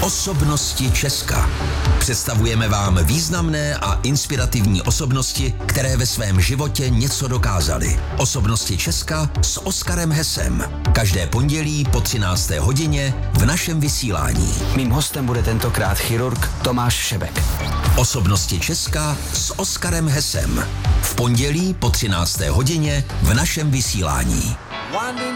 Osobnosti Česka. Představujeme vám významné a inspirativní osobnosti, které ve svém životě něco dokázaly. Osobnosti Česka s Oskarem Hesem. Každé pondělí po 13. hodině v našem vysílání. Mým hostem bude tentokrát chirurg Tomáš Šebek. Osobnosti Česka s Oskarem Hesem. V pondělí po 13. hodině v našem vysílání.